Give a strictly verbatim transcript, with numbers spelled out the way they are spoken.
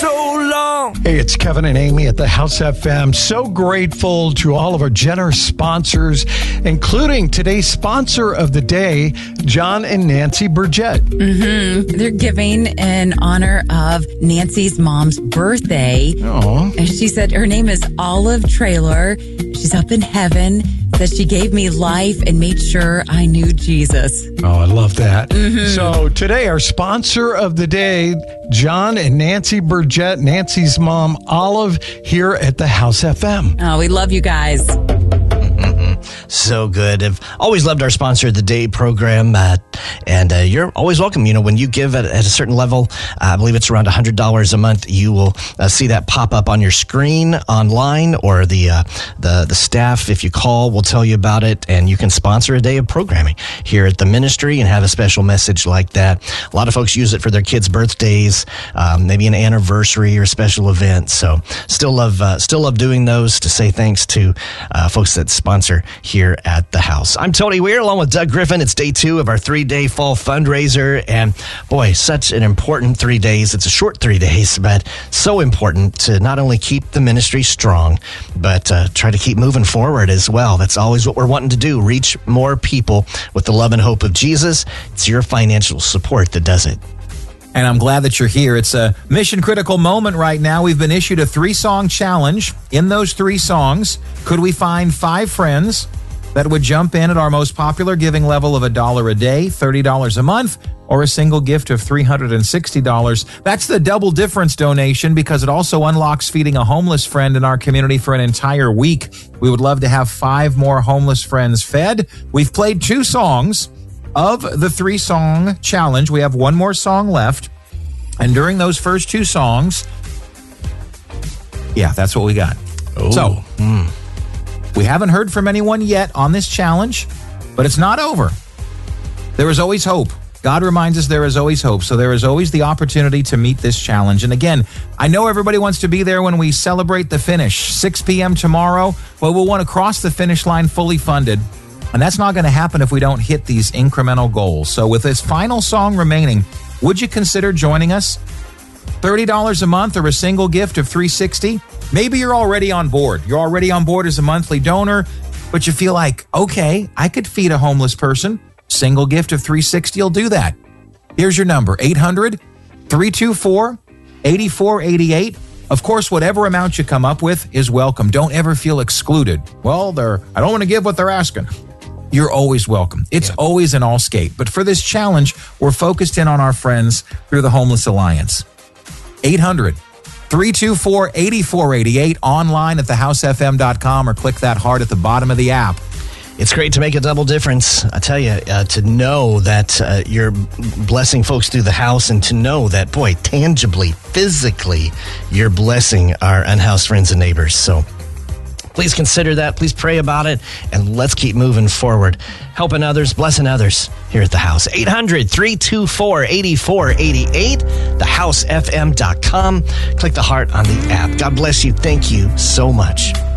so long. Hey, it's Kevin and Amy at the House F M. So grateful to all of our generous sponsors, including today's sponsor of the day, John and Nancy Burgett. Mm-hmm. They're giving in honor of Nancy's mom's birthday. Oh. And she said her name is Olive Traylor. She's up in heaven. Says she gave me life and made sure I knew Jesus. Oh, I love that. Mm-hmm. So today, our sponsor of the day, John and Nancy Burgett, Nancy's mom, Olive, here at the House F M. Oh, we love you guys. So good. I've always loved our sponsor of the day program, uh, and uh, you're always welcome. You know, when you give at, at a certain level, uh, I believe it's around one hundred dollars a month, you will uh, see that pop up on your screen online, or the uh, the the staff, if you call, will tell you about it, and you can sponsor a day of programming here at the ministry and have a special message like that. A lot of folks use it for their kids' birthdays, um, maybe an anniversary or a special event. So still love uh, still love doing those to say thanks to uh, folks that sponsor here at the house. I'm Tony Weir along with Doug Griffin. It's day two of our three-day fall fundraiser, and boy, such an important three days. It's a short three days, but so important to not only keep the ministry strong, but uh, try to keep moving forward as well. That's always what we're wanting to do, reach more people with the love and hope of Jesus. It's your financial support that does it. And I'm glad that you're here. It's a mission critical moment right now. We've been issued a three-song challenge. In those three songs, could we find five friends that would jump in at our most popular giving level of a dollar a day, thirty dollars a month, or a single gift of three hundred sixty dollars? That's the double difference donation, because it also unlocks feeding a homeless friend in our community for an entire week. We would love to have five more homeless friends fed. We've played two songs of the three-song challenge. We have one more song left. And during those first two songs, yeah, that's what we got. Oh. So, mm. we haven't heard from anyone yet on this challenge, but it's not over. There is always hope. God reminds us there is always hope. So there is always the opportunity to meet this challenge. And again, I know everybody wants to be there when we celebrate the finish, six p.m. tomorrow. Well, we'll want to cross the finish line fully funded. And that's not going to happen if we don't hit these incremental goals. So with this final song remaining, would you consider joining us? thirty dollars a month or a single gift of three hundred sixty dollars? Maybe you're already on board. You're already on board as a monthly donor, but you feel like, okay, I could feed a homeless person. Single gift of three hundred sixty dollars will do that. Here's your number, eight hundred, three two four, eight four eight eight. Of course, whatever amount you come up with is welcome. Don't ever feel excluded. Well, they're I don't want to give what they're asking. You're always welcome. It's yeah. always an all skate. But for this challenge, we're focused in on our friends through the Homeless Alliance. eight hundred, three two four, eight four eight eight, online at the house f m dot com, or click that heart at the bottom of the app. It's great to make a double difference. I tell you, uh, to know that uh, you're blessing folks through the house, and to know that, boy, tangibly, physically, you're blessing our unhoused friends and neighbors. So please consider that. Please pray about it. And let's keep moving forward, helping others, blessing others here at the house. eight hundred, three two four, eight four eight eight, the house f m dot com. Click the heart on the app. God bless you. Thank you so much.